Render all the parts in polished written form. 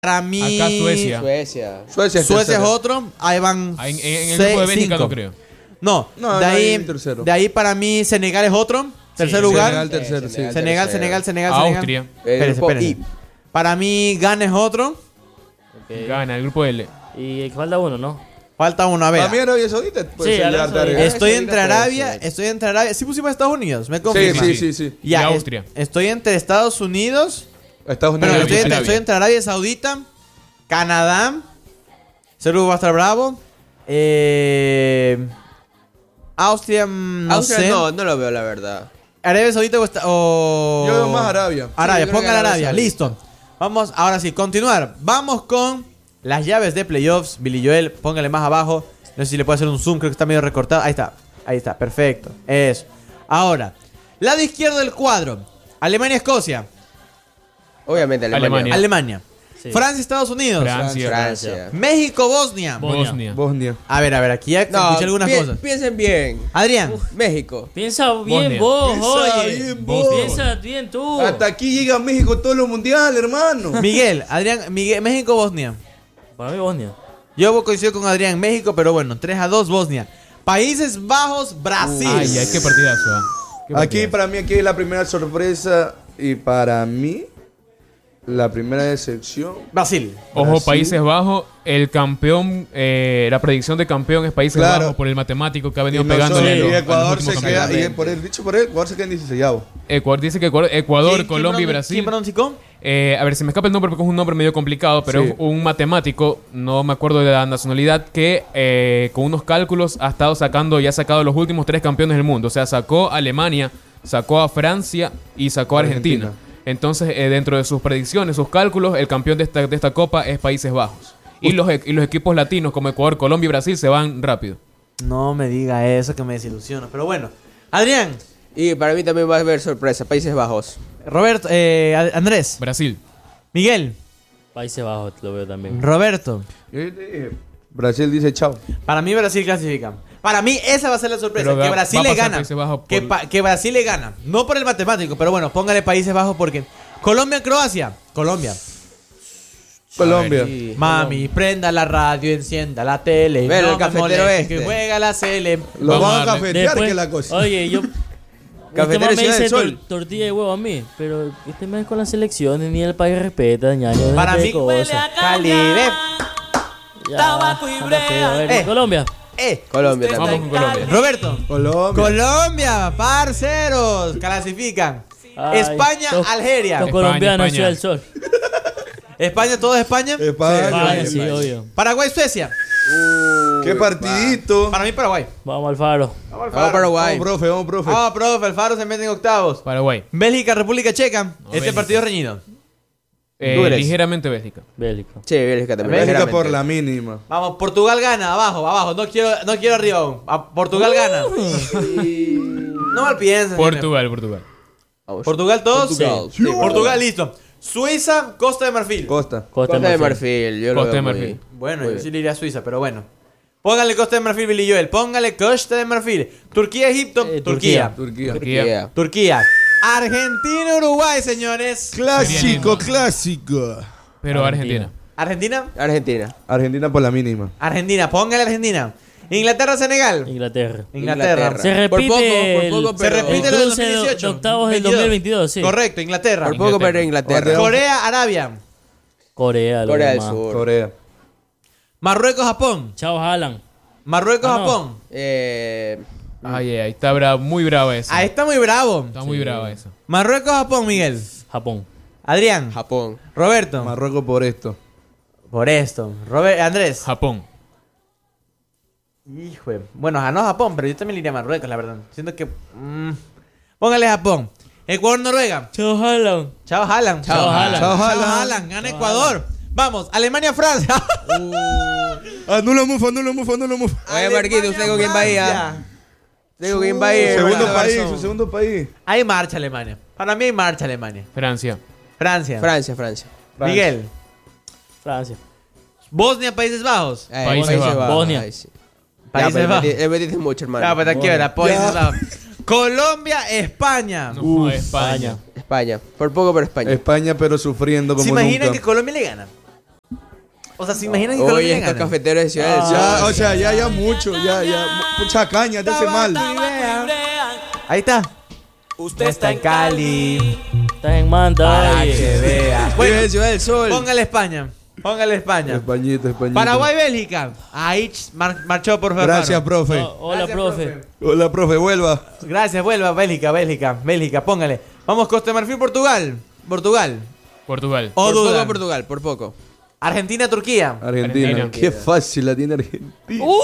Para mí... Acá Suecia. Suecia es otro. Ahí van En el grupo de Bélgica no creo. No, de ahí para mí Senegal es otro. Tercer lugar. Senegal tercero, sí. Senegal. Austria. Espérense. Para mí Ghana es otro. Okay. Gana el grupo L. Y falta uno, ¿no? Falta uno, a ver. Para mí Arabia Saudita puede Sí, ser Arabia de Saudita. Arabia. Estoy entre Arabia. Sí pusimos Estados Unidos, me confirma. Sí. Ya, Y Austria. Estoy entre Estados Unidos. Estados Pero Unidos. estoy entre Arabia Saudita, Canadá, Serbia va a estar bravo. Austria, no sé. No lo veo, la verdad. Arabia Saudita o... Yo veo más Arabia. Arabia, Sí, yo creo pongan que Arabia, Arabia listo. Vamos, ahora sí, continuar. Vamos con las llaves de playoffs. Billy Joel, póngale más abajo. No sé si le puedo hacer un zoom, creo que está medio recortado. Ahí está, perfecto. Eso. Ahora, lado izquierdo del cuadro. Alemania-Escocia. Obviamente Alemania. Alemania. Sí. Francia-Estados Unidos. Francia. México-Bosnia. Bosnia. A ver, aquí ya escuché algunas cosas. Piensen bien. Adrián. México. Piensa bien Bosnia. vos, Piensa oye. bien vos. Piensa bien tú. Hasta aquí llega México todos los mundiales, hermano. Miguel, México-Bosnia. Para mí Bosnia. Yo coincido con Adrián, México, pero bueno, 3-2 Bosnia. Países Bajos, Brasil. Ay, qué partidazo. Qué Aquí partidazo. para mí aquí es la primera sorpresa y para mí la primera decepción. Brasil. Ojo, Brasil. Países Bajos, el campeón, la predicción de campeón es Países Claro. Bajos por el matemático que ha venido Y pegándole nosotros- a y los Ecuador últimos se queda, campeonatos. y por él, Ecuador se queda en 16avo. Dice que Ecuador, Colombia y Brasil. ¿Quién pronosticó? A ver, se me escapa el nombre porque es un nombre medio complicado, pero Sí. es un matemático, no me acuerdo de la nacionalidad, que con unos cálculos ha estado sacando y ha sacado los últimos 3 campeones del mundo. O sea, sacó a Alemania, sacó a Francia y sacó a Argentina. Argentina. Entonces, dentro de sus predicciones, sus cálculos, el campeón de esta copa es Países Bajos. Y los equipos latinos como Ecuador, Colombia y Brasil se van rápido. No me diga eso que me desilusiona. Pero bueno. Adrián, Y para mí también va a haber sorpresa. Países Bajos. Roberto, Andrés, Brasil. Miguel, Países Bajos lo veo también. Roberto. Brasil dice chao. Para mí Brasil clasifica. Para mí esa va a ser la sorpresa. Pero Que va Brasil a le pasar gana. Países Bajos Que Brasil le gana. No por el matemático, pero bueno, póngale Países Bajos porque... Colombia-Croacia. Colombia. Colombia. Sí. Mami, prenda la radio, encienda la tele. Pero no el me cafetero moleste, este. que juega la Cele. Lo Vamos van a a darle. cafetear que la cosa. Oye, yo. Cafetero Este man me Ciudad dice del Sol. tortilla de huevo a mí, pero este man con las selecciones ni el país respeta, ñaño. Para déjate mí, de cosas. Calibre. Ya, anda feo. A ver, Colombia. Colombia Vamos también. con Colombia. Roberto. Colombia. Colombia, parceros. Clasifican. Ay, España, los- Algeria. Los España, colombianos, España. Ciudad del Sol. España, todo España. España. España, sí, obvio. Paraguay, Suecia. Qué partidito. Para mí, Paraguay. Vamos al faro. Vamos al Vamos a Paraguay. Vamos, profe. Ah, profe, el Faro se mete en octavos. Paraguay. Bélgica, República Checa. Este Bélgica. partido es reñido. Tú eres. Ligeramente Bélgica. Bélgica. Sí, Bélgica también. Bélgica ligeramente. por la mínima. Vamos, Portugal gana. Abajo. No quiero arriba aún. Portugal gana. No mal piensen. Portugal. Vamos. Portugal todos. Portugal. Sí. Portugal, listo. Suiza, Costa de Marfil. Costa. Costa de Marfil. Yo lo Costa de veo muy- Marfil. Bueno, muy yo sí le iría a Suiza, pero bueno. Póngale Costa de Marfil, Billy Joel. Póngale Costa de Marfil. Turquía, Egipto. Turquía. Turquía. Turquía. Turquía. Argentina, Uruguay, señores. Clásico, clásico. Pero Argentina. Argentina. Argentina. Argentina por la mínima. Argentina, póngale Argentina. Inglaterra, Senegal. Inglaterra. Inglaterra. Se repite Por poco, el- Se pero- repite el lo del cruce de 2018. octavos del 22. 2022, sí. Correcto, Inglaterra. Por poco, pero Inglaterra. Corea, Arabia. Corea, lo Corea del demás. Sur. Corea. Marruecos, Japón. Chao, Alan. Marruecos, Ah, no. Japón. Ay, está muy brava esa. Ahí está muy bravo. Está muy brava esa. Marruecos, Japón, Miguel. Japón. Adrián. Japón. Roberto. Marruecos por esto. Por esto. Andrés. Japón. Hijo de- Bueno, ganó Japón, pero yo también le iría a Marruecos, la verdad. Siento que... Póngale Japón. Ecuador, Noruega. Chao, Alan. Chao, Haaland. Chao, Haaland. Chao, Haaland. Haaland. Gana Ecuador. Vamos, Alemania, Francia. Anula mufa. Oye, Marquito, ¿usted con quién va a ir? Francia. ¿Usted con quién va a ir? Segundo Roberto país, Garzón? su segundo país. Hay marcha Alemania. Para mí hay marcha Alemania. Francia. Francia. Francia. Miguel. Francia. Bosnia, Países Bajos. Países Bajos. Bosnia. Ay, sí. Países Bajos. Le metiste mucho, hermano. Ya, pues te quiebra. Países Bajos. Colombia, España. No, España. España. Por poco, pero España. España, pero sufriendo como ¿Se imaginan nunca. que Colombia le gana? O sea, ¿se imaginan que Oye, Colombia estos gana? cafeteros de Ciudad del Sol. Ya, o sea, ya mucho, ya. Mucha caña, te hace mal. Ahí está. Usted está en Cali. Estás en Manta. Para oye. que vea. Bueno, Bueno, Ciudad del Sol. póngale España. Póngale España. Españita. Paraguay, Bélgica. Ahí marchó por favor. Gracias, profe. Oh, hola, Gracias, profe. Hola, profe, vuelva. Gracias, vuelva. Bélgica, póngale. Vamos, Costa de Marfil, Portugal. Portugal. O Por dudan. poco Portugal, por poco. Argentina, Turquía. Argentina. Argentina. Qué fácil la tiene Argentina.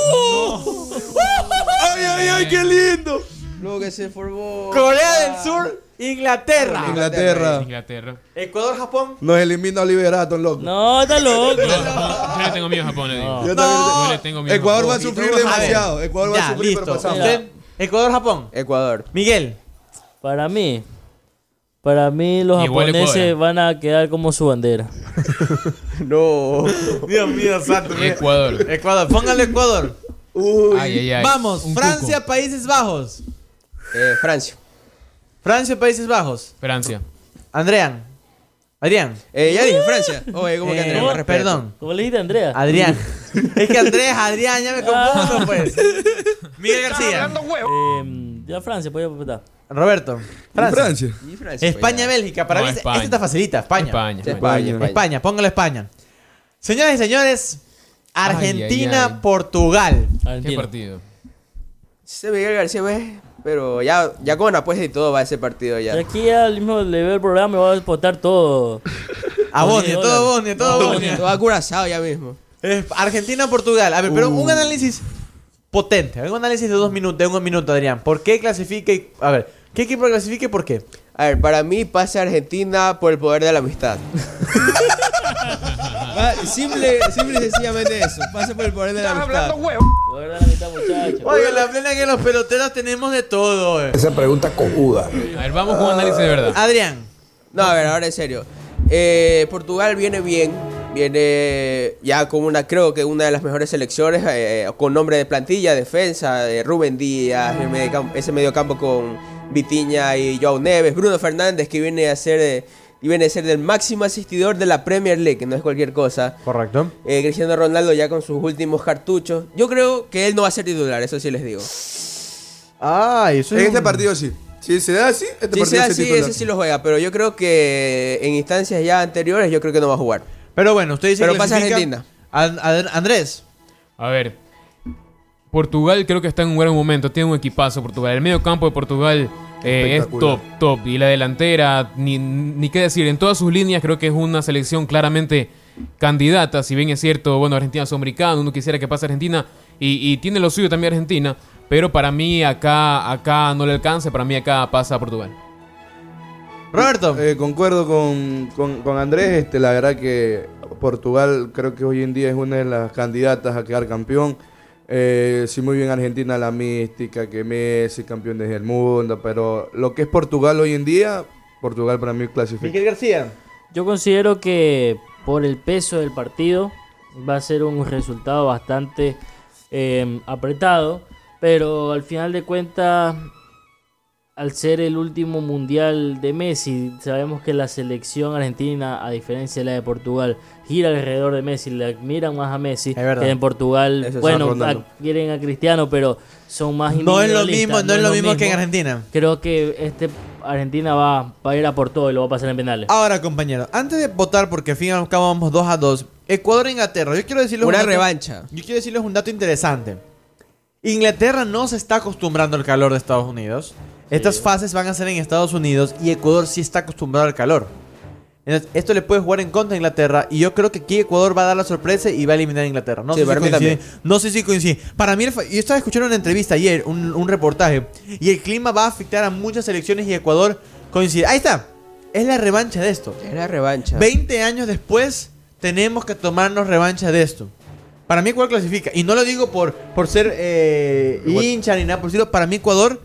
¡Ay, qué lindo! Luego que se formó. Corea del Sur, Inglaterra. Inglaterra. Inglaterra. Ecuador, Japón. Nos elimina Oliver Atom, loco. No, está loco. Yo le tengo miedo a Japón, le digo. Yo No. también- Yo le tengo miedo. Ecuador va a Y sufrir todos- demasiado. Ecuador va a Ya, sufrir, listo. pero pasamos. Usted, Ecuador, Japón. Ecuador. Miguel. Para mí los Igual japoneses Ecuador. van a quedar como su bandera. No. Dios mío, santo. Ecuador. Ecuador, póngale Ecuador. Ay. Vamos, Un Francia, cuco. Países Bajos. Francia. Francia, Países Bajos. Francia. Adrián. Ya dije Francia. Oye, ¿cómo que Andrés? Más respeto. Perdón. ¿Cómo le dijiste, Andrea? Adrián. Es que Adrián, ya me confundo, pues. Miguel García. Ya Francia, pues ya apretar. Roberto. Francia. Francia. Y Francia, España, pues, Bélgica. Para No, mí, España. esta está facilita. España. España. ya. España. España, póngalo España. Señoras y señores, Argentina, Ay, ay. Portugal. ¿Qué Argentina. partido? Ese Miguel García, pues. Pero ya con apuesta y todo va ese partido Y ya. aquí al mismo le veo el programa y va a exportar todo. A Bosnia, $10. todo Bosnia, todo No, Bosnia. Todo acurazado ya mismo. Argentina, Portugal. A ver, pero un análisis potente. Un análisis de 2 minutos, de 1 minuto, Adrián. ¿Por qué clasifica? A ver, ¿qué equipo clasifica y por qué? A ver, para mí pasa Argentina por el poder de la amistad. Simple y sencillamente eso. Pasa por el poder de la amistad. Poder dar la mitad, muchachos. Oiga, la plena que los peloteros tenemos de todo. Esa pregunta cojuda. A ver, vamos con un análisis de verdad. Adrián. No, a ver, ahora en serio. Portugal viene bien. Viene ya con creo que una de las mejores selecciones, con nombre de plantilla, defensa, Rubén Díaz, ese mediocampo con Vitinha y Joao Neves, Bruno Fernández, que viene a ser del máximo asistidor de la Premier League, que no es cualquier cosa. Correcto. Cristiano Ronaldo ya con sus últimos cartuchos. Yo creo que él no va a ser titular, eso sí les digo. Ay, eso En es este un- partido sí. Si se da así, este Si partido sea se así, titular. ese sí lo juega, pero yo creo que en instancias ya anteriores, yo creo que no va a jugar. Pero bueno, usted dice Pero que pasa clasifica- Andrés. A ver. Portugal creo que está en un buen momento. Tiene un equipazo Portugal. El medio campo de Portugal es Espectacular. top. Y la delantera, ni qué decir. En todas sus líneas creo que es una selección claramente candidata. Si bien es cierto, bueno, Argentina es americano. Uno quisiera que pase Argentina. Y tiene lo suyo también Argentina. Pero para mí acá no le alcanza. Para mí acá pasa Portugal. Roberto. Concuerdo con Andrés. La verdad que Portugal creo que hoy en día es una de las candidatas a quedar campeón. Sí, muy bien Argentina, la mística, que Messi, campeones del mundo. Pero lo que es Portugal hoy en día, Portugal para mí clasifica. Miguel García. Yo considero que por el peso del partido va a ser un resultado bastante apretado, pero al final de cuentas, al ser el último mundial de Messi, sabemos que la selección argentina, a diferencia de la de Portugal, gira alrededor de Messi, le admiran más a Messi Es verdad. que en Portugal. Eso es Bueno, Ronaldo. quieren a Cristiano, pero son más No es lo individualistas, mismo, no es lo mismo que en Argentina. Creo que Argentina va a ir a por todo y lo va a pasar en penales. Ahora, compañero, antes de votar, porque al fin y al cabo vamos 2-2, Ecuador e Inglaterra. Yo quiero decirles Una un dato- revancha. Yo quiero decirles un dato interesante. Inglaterra no se está acostumbrando al calor de Estados Unidos. Estas fases van a ser en Estados Unidos y Ecuador sí está acostumbrado al calor. Entonces, esto le puede jugar en contra a Inglaterra y yo creo que aquí Ecuador va a dar la sorpresa y va a eliminar a Inglaterra. No Sí, sé si para mí coincide. también. No sé si coincide. Para mí, yo estaba escuchando una entrevista ayer, un reportaje, y el clima va a afectar a muchas selecciones y Ecuador coincide. Ahí está. Es la revancha de esto. Es la revancha. 20 años después tenemos que tomarnos revancha de esto. Para mí Ecuador clasifica. Y no lo digo por ser hincha ni nada por decirlo. Para mí Ecuador,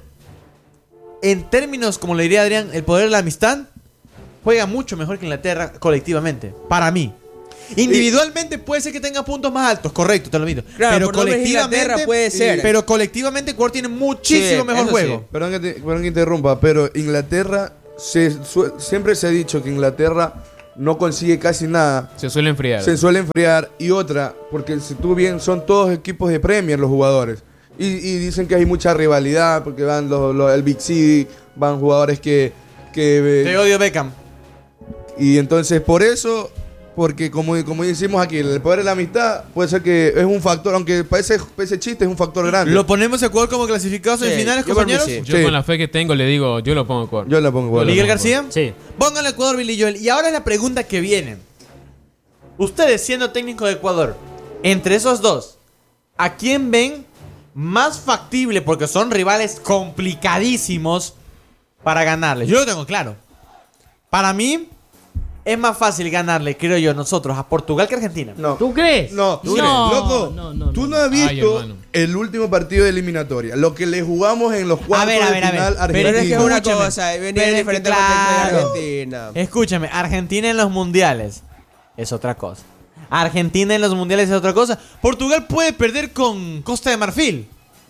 en términos, como le diría Adrián, el poder de la amistad, juega mucho mejor que Inglaterra colectivamente. Para mí. Individualmente puede ser que tenga puntos más altos, correcto, te lo admito. Claro, pero por nombres colectivamente Inglaterra puede ser. Pero colectivamente Ecuador tiene muchísimo Sí, mejor eso juego. sí. Perdón que interrumpa, pero Inglaterra, siempre se ha dicho que Inglaterra no consigue casi nada. Se suele enfriar. Se suele enfriar. Y otra, porque si tú bien, son todos equipos de Premier los jugadores. Y dicen que hay mucha rivalidad, porque van el Big City, van jugadores que Te odio, Beckham. y entonces por eso, porque como decimos aquí, el poder de la amistad puede ser que es un factor, aunque parece chiste, es un factor grande. ¿Lo ponemos a Ecuador como clasificado a Sí, semifinales, yo por mí compañeros? sí. Yo Sí. con la fe que tengo le digo, yo lo pongo Ecuador. Yo la pongo igual. ¿Miguel García? Sí. Pónganle a Ecuador, Billy Joel. Y ahora la pregunta que viene. Ustedes, siendo técnico de Ecuador, entre esos dos, ¿a quién ven más factible? Porque son rivales complicadísimos para ganarles. Yo lo tengo claro. Para mí, es más fácil ganarle, creo yo, nosotros a Portugal que a Argentina. No. ¿Tú crees? No, ¿Tú no, crees? loco, No, tú no has Ay, visto hermano. el último partido de eliminatoria, lo que le jugamos en los cuartos de final a Pero Pero es que es Argentina. una Escúchame. cosa, venía Pero en es que diferente claro. contexto de Argentina. Escúchame, Argentina en los mundiales es otra cosa. Argentina en los mundiales es otra cosa. Portugal puede perder con Costa de Marfil.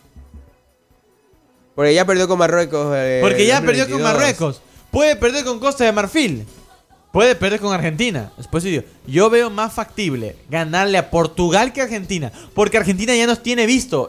Porque ya perdió con Marruecos. Porque ya 2022. perdió con Marruecos. Puede perder con Costa de Marfil. Puede perder con Argentina. Después digo, yo veo más factible ganarle a Portugal que a Argentina. Porque Argentina ya nos tiene visto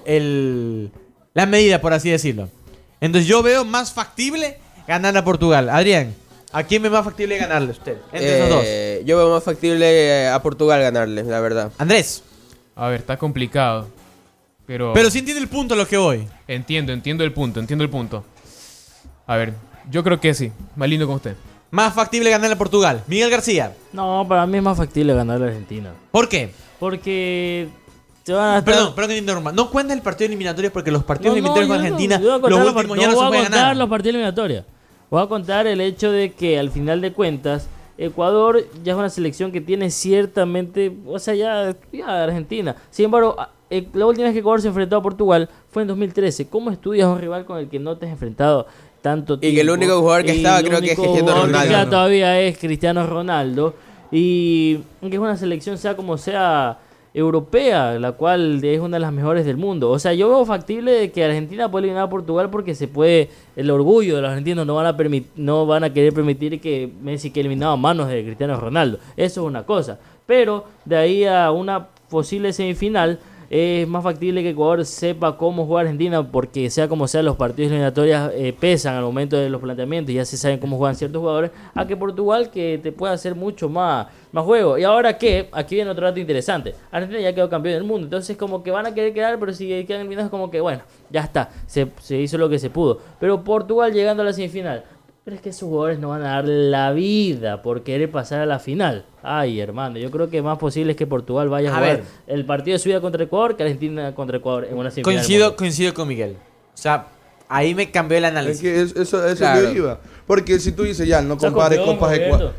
la medida, por así decirlo. Entonces yo veo más factible ganarle a Portugal. Adrián, ¿a quién ve más factible ganarle usted? Entre esos dos. Yo veo más factible a Portugal ganarle, la verdad. Andrés. A ver, está complicado. Pero Pero sí entiende el punto a lo que voy. entiendo el punto. A ver, yo creo que sí. Más lindo con usted. Más factible ganarle a Portugal. Miguel García. No, para mí es más factible ganarle a Argentina. ¿Por qué? Porque te van a estar... Perdón que te interrumpa. No cuenta el partido eliminatorio porque los partidos No, eliminatorios con yo no- Argentina, yo voy a contar los los últimos part- ya no se voy a puede contar ganar. los partidos eliminatorios. Voy a contar el hecho de que al final de cuentas Ecuador ya es una selección que tiene ciertamente, o sea, ya Argentina. Sin embargo, la última vez que Ecuador se enfrentó a Portugal fue en 2013. ¿Cómo estudias a un rival con el que no te has enfrentado tanto tiempo? Y que el único jugador que Y estaba el creo que es único Cristiano jugador que Ronaldo. queda todavía es Cristiano Ronaldo. Y que es una selección, sea como sea, europea, la cual es una de las mejores del mundo. O sea, yo veo factible de que Argentina pueda eliminar a Portugal porque se puede, el orgullo de los argentinos no van a querer permitir que Messi quede eliminado a manos de Cristiano Ronaldo. Eso es una cosa. Pero de ahí a una posible semifinal es más factible que Ecuador sepa cómo jugar Argentina, porque sea como sea, los partidos eliminatorios pesan al momento de los planteamientos y ya se saben cómo juegan ciertos jugadores, a que Portugal, que te puede hacer mucho más juego. Y ahora que, aquí viene otro dato interesante, Argentina ya quedó campeón del mundo, entonces como que van a querer quedar, pero si quedan eliminados como que bueno, ya está, se hizo lo que se pudo. Pero Portugal llegando a la semifinal, pero es que esos jugadores no van a dar la vida por querer pasar a la final. Ay, hermano, yo creo que más posible es que Portugal vaya a A jugar ver. el partido de su vida contra Ecuador que Argentina contra Ecuador en una semifinal. del mundo. Coincido con Miguel. O sea, ahí me cambió el Es análisis. que eso Claro. yo iba. Porque si tú dices ya, no Está compares campeón, copas de Roberto.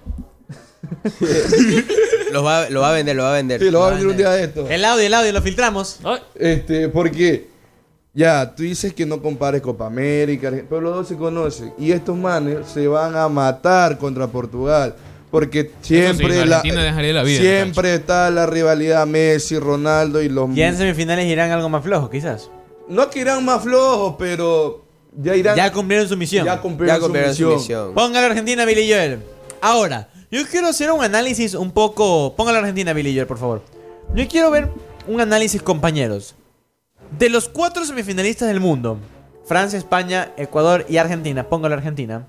Lo va a vender. Sí, lo va a venir un día de esto. El audio, lo filtramos. Ay, Porque ya, tú dices que no compares Copa América, pero los dos se conocen. Y estos manes se van a matar contra Portugal. Porque siempre, sí, Argentina dejaría la vida en siempre está la rivalidad Messi, Ronaldo y los... Ya en semifinales irán algo más flojo, quizás. No que irán más flojos, pero ya irán... Ya cumplieron su misión. ya Ya cumplieron cumplieron su su misión. misión. Póngale a Argentina, Billy Joel. Ahora, yo quiero hacer un análisis un poco... Póngale a Argentina, Billy Joel, por favor. Yo quiero ver un análisis, compañeros. De los 4 semifinalistas del mundo, Francia, España, Ecuador y Argentina, póngale a Argentina.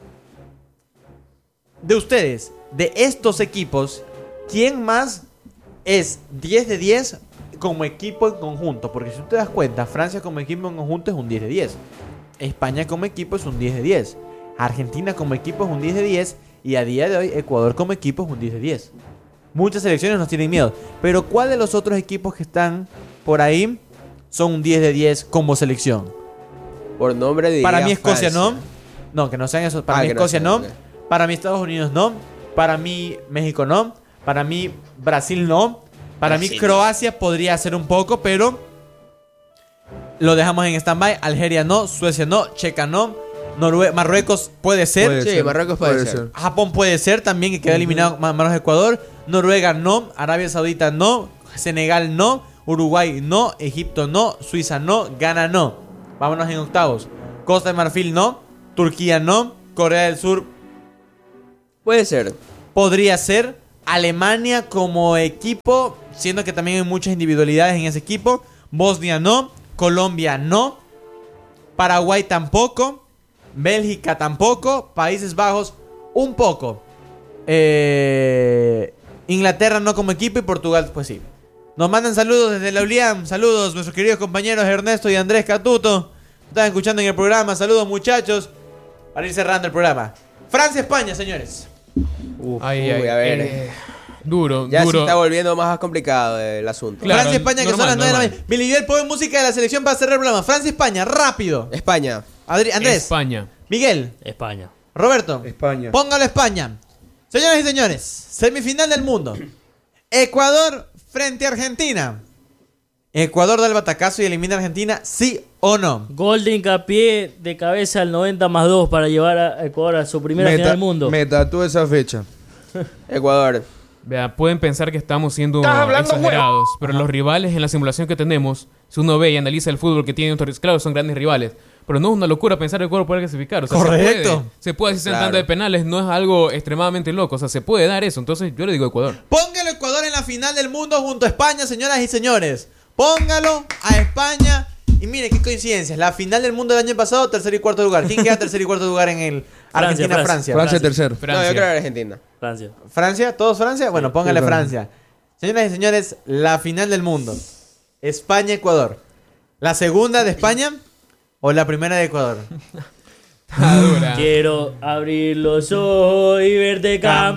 De ustedes, de estos equipos, ¿quién más es 10 de 10 como equipo en conjunto? Porque si tú te das cuenta, Francia como equipo en conjunto es un 10 de 10. España como equipo es un 10 de 10. Argentina como equipo es un 10 de 10. Y a día de hoy, Ecuador como equipo es un 10 de 10. Muchas selecciones nos tienen miedo. Pero ¿cuál de los otros equipos que están por ahí son un 10 de 10 como selección? Por nombre diría Para mí Escocia Francia. no. No, que no sean esos. Para Ah, mí que no Escocia sean, no. ok. Para mí Estados Unidos no. Para mí México no. Para mí Brasil no. Para mí Brasil. Croacia podría ser un poco, pero lo dejamos en stand-by. Algeria no. Suecia no. Checa no. Marruecos puede ser. Puede Sí, ser, Marruecos puede ser. Japón puede ser también, que quedó eliminado manos de Ecuador. Noruega no. Arabia Saudita no. Senegal no. Uruguay no. Egipto no. Suiza no. Ghana no. Vámonos en octavos. Costa de Marfil no. Turquía no. Corea del Sur. Puede ser. podría ser. Alemania como equipo, siendo que también hay muchas individualidades en ese equipo. Bosnia no, Colombia no, Paraguay tampoco, Bélgica tampoco, Países Bajos un poco, Inglaterra no como equipo y Portugal pues sí. Nos mandan saludos desde la ULIAM, saludos nuestros queridos compañeros Ernesto y Andrés Catuto. Están escuchando en el programa, saludos muchachos. Para ir cerrando el programa. Francia-España, señores. Ay, Uy, a ver. Duro, Ya se duro. está volviendo más complicado el asunto. Claro, Francia-España, que son las 9 de la mañana. Billy Joel, pon música de la selección para cerrar el programa. Francia-España, rápido. España. Andrés, España. Miguel, España. Roberto, España. póngalo España. Señoras y señores, semifinal del mundo. Ecuador frente a Argentina. Ecuador da el batacazo y elimina a Argentina, ¿sí o no? Gol de hincapié de cabeza al 90+2 para llevar a Ecuador a su primera final del mundo. Me tatué esa fecha. Ecuador. Vea, pueden pensar que estamos siendo exagerados, pero los rivales en la simulación que tenemos, si uno ve y analiza el fútbol que tienen otros, claro, son grandes rivales. Pero no es una locura pensar que Ecuador puede clasificar. O sea, Correcto. Se puede así en Claro. tanda de penales, no es algo extremadamente loco. O sea, se puede dar eso. Entonces yo le digo Ecuador. Póngalo a Ecuador en la final del mundo junto a España, señoras y señores. Póngalo a España. Y mire, qué coincidencias. La final del mundo del año pasado, tercer y cuarto lugar. ¿Quién queda tercer y cuarto lugar en el Argentina-Francia? Francia tercero. No, Francia. yo creo que Argentina. Francia. ¿Francia? ¿Todos Francia? Bueno, póngale sí, Francia. Señoras y señores, la final del mundo. España-Ecuador. ¿La segunda de España o la primera de Ecuador? Está dura. Quiero abrir los ojos y verte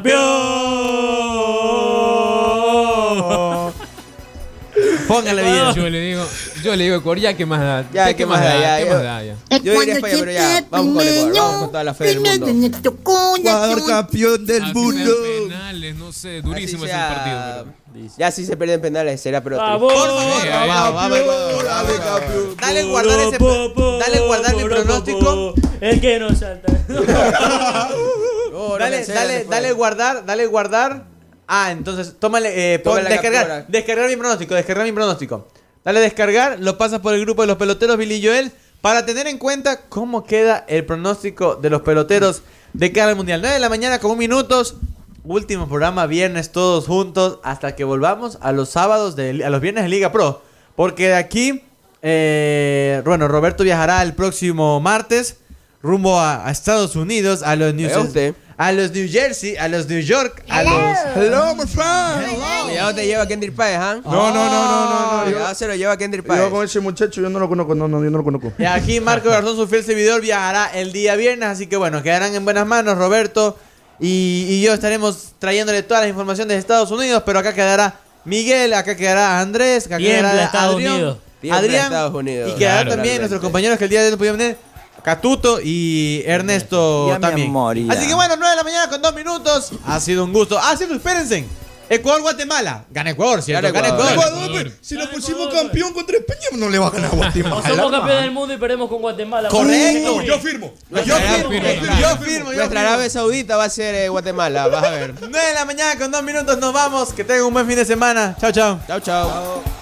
campeón. Póngale bien. Yo le digo Ecuador, ya que más da. Ya, ¿qué más da? Ya, ¿Qué ya. más da? Ya. Yo diría España, pero ya. Vamos con Ecuador. Vamos con toda la fe del mundo. Ecuador campeón del Así mundo. sean penales, no sé, durísimo Así ese sea- partido. pero- Ya si se pierden penales será pero triste. ¡Vamos! Por favor, vamos, Ecuador. Dale guardar ese. Dale guardar mi pronóstico. El que no salta. Oh, no Dale, cancelan después. dale guardar. Ah, entonces, tómale, Toma la descargar. captura. Descargar mi pronóstico. Dale descargar, lo pasas por el grupo de los peloteros Billy Joel para tener en cuenta cómo queda el pronóstico de los peloteros de cara al mundial. 9 de la mañana con 1 minutos. Último programa, viernes todos juntos hasta que volvamos a los sábados, a los viernes de Liga Pro. Porque de aquí, bueno, Roberto viajará el próximo martes rumbo a Estados Unidos, a los New Jersey, a los New York, a los... Hello, my friend. Cuidado te lleva Kendrick Páez, ¿ah? No. Cuidado se lo lleva Kendrick Yo Páez. con ese muchacho yo no lo conozco, yo no lo conozco. Y aquí Marco Garzón, su fiel servidor, viajará el día viernes, así que bueno, quedarán en buenas manos Roberto y yo estaremos trayéndole toda la información de Estados Unidos, pero acá quedará Miguel, acá quedará Andrés, acá Tiembla quedará Estados Unidos. Tiembla Estados Unidos. y quedará Claro, también realmente. nuestros compañeros que el día de hoy no pudieron venir, Catuto y Ernesto Ya me también. moría. Así que bueno, 9 de la mañana con 2 minutos, ha sido un gusto. Ah, cierto, espérense. Ecuador-Guatemala. Gana Ecuador, ¿cierto? Gana Gana Ecuador. Ecuador. Ecuador, pues, si lo pusimos campeón contra España, no le va a ganar a Guatemala. O somos campeones del mundo y perdemos con Guatemala. Correcto. Yo firmo. Yo firmo. Nuestra Arabia Saudita va a ser Guatemala, vas a ver. 9 de la mañana con 2 minutos, nos vamos. Que tengan un buen fin de semana. Chao, chao. Chao, chao.